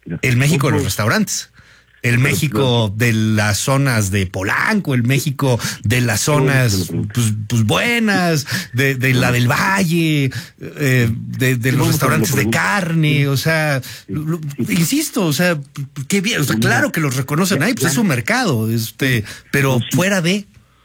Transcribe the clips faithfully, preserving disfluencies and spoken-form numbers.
El México de los restaurantes. El México de las zonas de Polanco, el México de las zonas pues, pues buenas, de, de la del Valle, eh, de, de los restaurantes de carne, o sea, lo, insisto, o sea, qué bien, o sea, claro que los reconocen ahí, pues es su mercado, este, pero fuera de...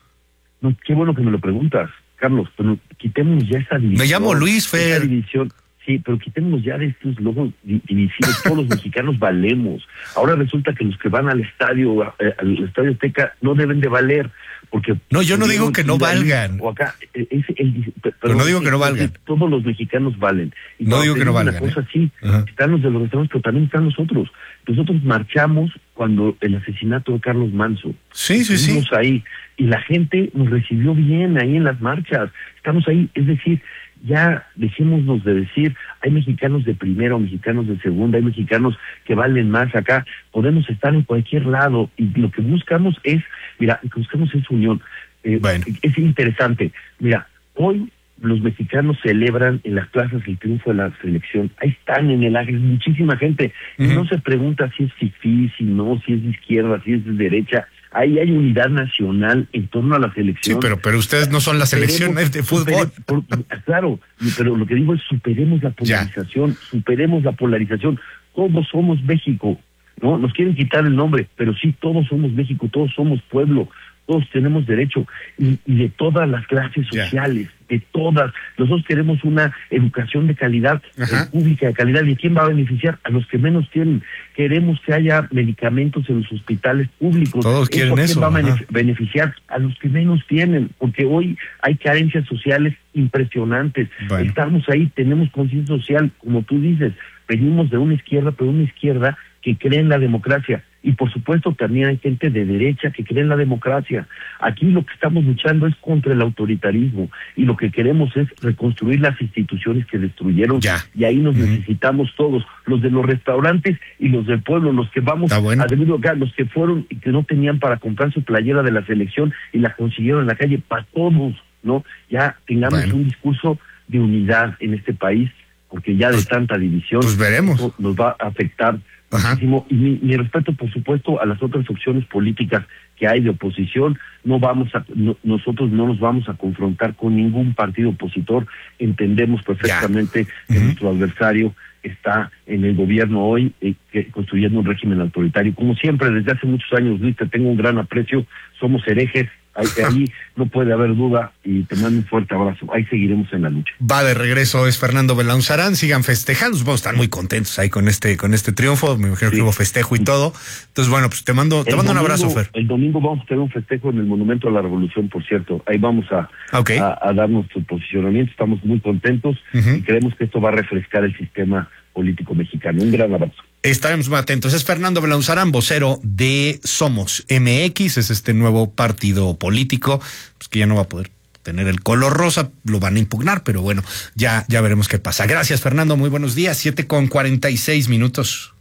No, qué bueno que me lo preguntas, Carlos, pero quitemos ya esa división. Me llamo Luis Fer. Esa división. Sí, pero quitemos ya de estos logos divisivos. Todos los mexicanos valemos. Ahora resulta que los que van al estadio, eh, al estadio Azteca, no deben de valer, porque... No, yo no digo que no valgan. O acá, es el, pero, pero no digo que no valgan. Todos los mexicanos valen. Y no digo que no valgan. Una cosa así, ¿eh? Están los de los restaurantes, pero también están nosotros. Nosotros marchamos cuando el asesinato de Carlos Manso. Sí, sí, Estuvimos sí. ahí, y la gente nos recibió bien ahí en las marchas. Estamos ahí, es decir... Ya dejémonos de decir, hay mexicanos de primera o mexicanos de segunda, hay mexicanos que valen más acá, podemos estar en cualquier lado y lo que buscamos es, mira, lo que buscamos es unión. Eh, bueno. Es interesante, mira, hoy los mexicanos celebran en las plazas el triunfo de la selección, ahí están en el Ángel, muchísima gente, uh-huh. Y no se pregunta si es fifí, si no, si es de izquierda, si es de derecha. Ahí hay unidad nacional en torno a la selección. Sí, pero pero ustedes no son la selección de fútbol. Por, claro, pero lo que digo es superemos la polarización, ya. superemos la polarización. Todos somos México, ¿no? Nos quieren quitar el nombre, pero sí, todos somos México, todos somos pueblo, todos tenemos derecho, y, y de todas las clases sociales, ya. de todas. Nosotros queremos una educación de calidad, eh, pública de calidad, ¿y quién va a beneficiar? A los que menos tienen. Queremos que haya medicamentos en los hospitales públicos. Todos quieren eso. ¿Quién va a Ajá. beneficiar? A los que menos tienen, porque hoy hay carencias sociales impresionantes. Bueno. Estamos ahí, tenemos conciencia social, como tú dices, venimos de una izquierda, pero una izquierda que cree en la democracia. Y por supuesto también hay gente de derecha que cree en la democracia. Aquí lo que estamos luchando es contra el autoritarismo y lo que queremos es reconstruir las instituciones que destruyeron. Ya. Y ahí nos uh-huh. necesitamos todos, los de los restaurantes y los del pueblo, los que vamos bueno. a debido acá, los que fueron y que no tenían para comprar su playera de la selección y la consiguieron en la calle, para todos, ¿no? Ya tengamos bueno. un discurso de unidad en este país, porque ya de pues, tanta división pues veremos. nos va a afectar muchísimo. Y mi, mi respeto, por supuesto, a las otras opciones políticas que hay de oposición. No vamos a, no, nosotros no nos vamos a confrontar con ningún partido opositor. Entendemos perfectamente yeah. que uh-huh. nuestro adversario está en el gobierno hoy, eh, que, construyendo un régimen autoritario. Como siempre, desde hace muchos años, Luis, te tengo un gran aprecio. Somos herejes. Ahí, ahí no puede haber duda y te mando un fuerte abrazo. Ahí seguiremos en la lucha. Va de regreso, es Fernando Belaunzarán. Sigan festejando, vamos a estar muy contentos ahí con este con este triunfo. Me imagino sí. que hubo festejo y todo. Entonces, bueno, pues te mando, te mando domingo, un abrazo, Fer. El domingo vamos a tener un festejo en el Monumento a la Revolución, por cierto. Ahí vamos a, okay. a, a dar nuestro posicionamiento. Estamos muy contentos uh-huh. y creemos que esto va a refrescar el sistema político mexicano. Un gran abrazo. Estaremos muy atentos. Es Fernando Belaunzarán, vocero de Somos M X, es este nuevo partido político, pues que ya no va a poder tener el color rosa, lo van a impugnar, pero bueno, ya, ya veremos qué pasa. Gracias, Fernando, muy buenos días, siete con cuarenta y seis minutos.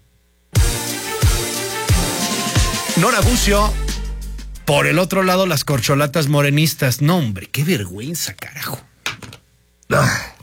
Nora Bucio, por el otro lado, las corcholatas morenistas. No, hombre, qué vergüenza, carajo. Ah.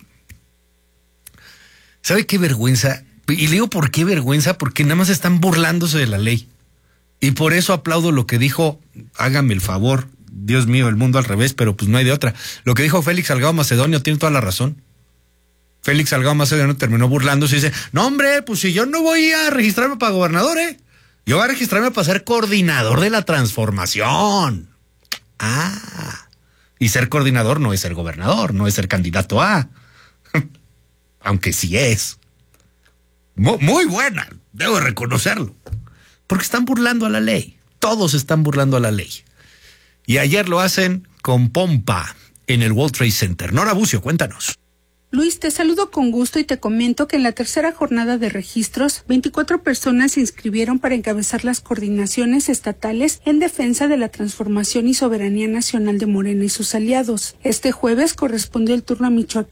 ¿Sabe qué vergüenza? Y le digo, ¿por qué vergüenza? Porque nada más están burlándose de la ley. Y por eso aplaudo lo que dijo, hágame el favor, Dios mío, el mundo al revés, pero pues no hay de otra. Lo que dijo Félix Salgado Macedonio tiene toda la razón. Félix Salgado Macedonio terminó burlándose y dice, no hombre, pues si yo no voy a registrarme para gobernador, ¿eh? Yo voy a registrarme para ser coordinador de la transformación. Ah, y ser coordinador no es ser gobernador, no es ser candidato a... Aunque sí es. Muy buena, debo reconocerlo. Porque están burlando a la ley. Todos están burlando a la ley. Y ayer lo hacen con pompa en el World Trade Center. Nora Bucio, cuéntanos. Luis, te saludo con gusto y te comento que en la tercera jornada de registros, veinticuatro personas se inscribieron para encabezar las coordinaciones estatales en defensa de la transformación y soberanía nacional de Morena y sus aliados. Este jueves correspondió el turno a Michoacán,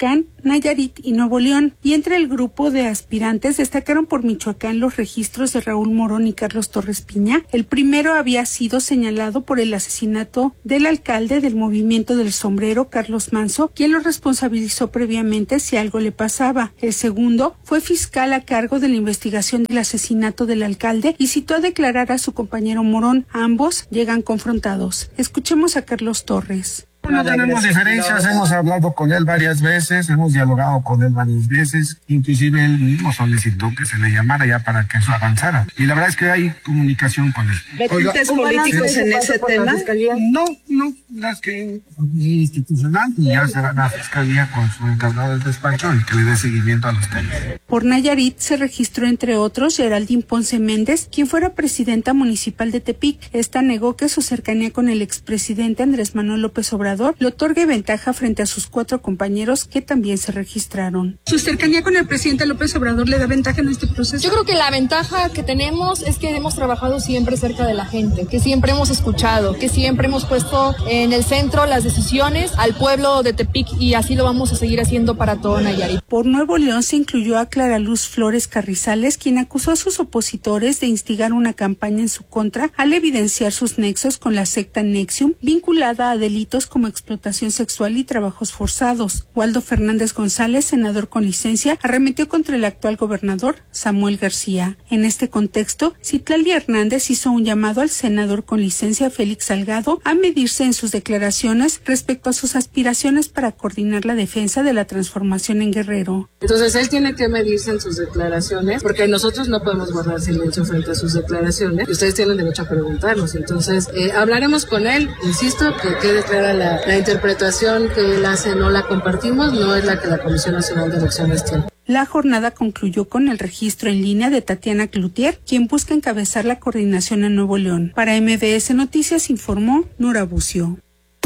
Nayarit y Nuevo León. Y entre el grupo de aspirantes destacaron por Michoacán los registros de Raúl Morón y Carlos Torres Piña. El primero había sido señalado por el asesinato del alcalde del Movimiento del Sombrero, Carlos Manso, quien lo responsabilizó previamente si algo le pasaba. El segundo fue fiscal a cargo de la investigación del asesinato del alcalde y citó a declarar a su compañero Morón. Ambos llegan confrontados. Escuchemos a Carlos Torres. No tenemos diferencias, hemos hablado con él varias veces, hemos dialogado con él varias veces, inclusive él mismo solicitó que se le llamara ya para que eso avanzara. Y la verdad es que hay comunicación con él. ¿Ve tintes políticos en ese tema? No, no, las que institucional y ya será la fiscalía con su encargado del despacho y que le dé seguimiento a los temas. Por Nayarit se registró entre otros Geraldine Ponce Méndez, quien fuera presidenta municipal de Tepic. Esta negó que su cercanía con el expresidente Andrés Manuel López Obrador le otorgue ventaja frente a sus cuatro compañeros que también se registraron. ¿Su cercanía con el presidente López Obrador le da ventaja en este proceso? Yo creo que la ventaja que tenemos es que hemos trabajado siempre cerca de la gente, que siempre hemos escuchado, que siempre hemos puesto en el centro las decisiones al pueblo de Tepic y así lo vamos a seguir haciendo para todo Nayarit. Por Nuevo León se incluyó a Clara Luz Flores Carrizales, quien acusó a sus opositores de instigar una campaña en su contra al evidenciar sus nexos con la secta Nexium, vinculada a delitos como explotación sexual y trabajos forzados. Waldo Fernández González, senador con licencia, arremetió contra el actual gobernador Samuel García. En este contexto, Citlali Hernández hizo un llamado al senador con licencia Félix Salgado a medirse en sus declaraciones respecto a sus aspiraciones para coordinar la defensa de la transformación en Guerrero. Entonces él tiene que medirse en sus declaraciones, porque nosotros no podemos guardar silencio frente a sus declaraciones y ustedes tienen derecho a preguntarnos. Entonces eh, hablaremos con él, insisto, que quede clara la La interpretación que él hace no la compartimos, no es la que la Comisión Nacional de Elecciones tiene. La jornada concluyó con el registro en línea de Tatiana Cloutier, quien busca encabezar la coordinación en Nuevo León. Para M B S Noticias informó Nora Bucio.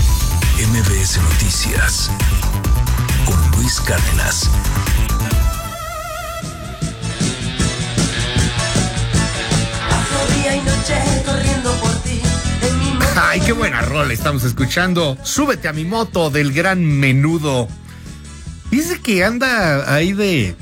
M B S Noticias con Luis Cárdenas. Día y noche corriendo por ti. Ay, qué buena rola estamos escuchando. Súbete a mi moto del Gran Menudo. Dice que anda ahí de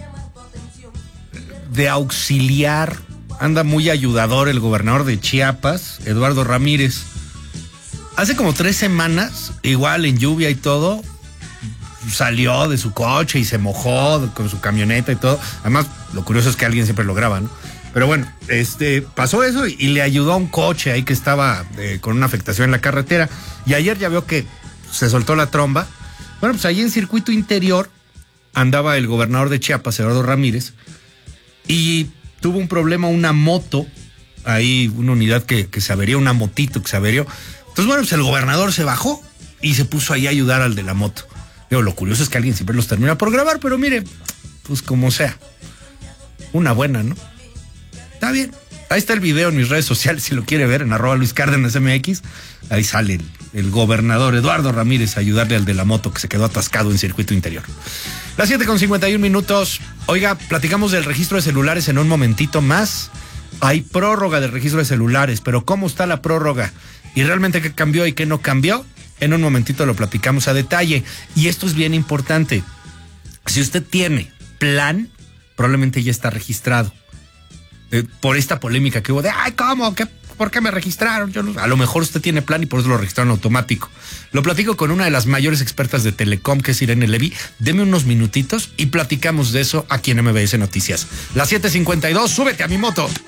de auxiliar, anda muy ayudador el gobernador de Chiapas, Eduardo Ramírez. Hace como tres semanas, igual en lluvia y todo, salió de su coche y se mojó con su camioneta y todo. Además, lo curioso es que alguien siempre lo graba, ¿no? Pero bueno, este pasó eso y, y le ayudó a un coche ahí que estaba eh, con una afectación en la carretera. Y ayer ya vio que se soltó la tromba. Bueno, pues ahí en circuito interior andaba el gobernador de Chiapas, Eduardo Ramírez, y tuvo un problema una moto, ahí una unidad que, que se averió, una motito que se averió. Entonces, bueno, pues el gobernador se bajó y se puso ahí a ayudar al de la moto. Digo, lo curioso es que alguien siempre los termina por grabar, pero mire, pues como sea, una buena, ¿no? Está bien. Ahí está el video en mis redes sociales, si lo quiere ver, en arroba Luis Cárdenas M X. Ahí sale el, el gobernador Eduardo Ramírez a ayudarle al de la moto que se quedó atascado en circuito interior. Las siete con cincuenta y un minutos. Oiga, platicamos del registro de celulares en un momentito más. Hay prórroga del registro de celulares, pero ¿cómo está la prórroga? ¿Y realmente qué cambió y qué no cambió? En un momentito lo platicamos a detalle. Y esto es bien importante. Si usted tiene plan, probablemente ya está registrado. Eh, por esta polémica que hubo de, ay, ¿cómo? ¿Qué? ¿Por qué me registraron? Yo no... A lo mejor usted tiene plan y por eso lo registraron automático. Lo platico con una de las mayores expertas de Telecom, que es Irene Levy. Deme unos minutitos y platicamos de eso aquí en M B S Noticias. Las siete cincuenta y dos, súbete a mi moto.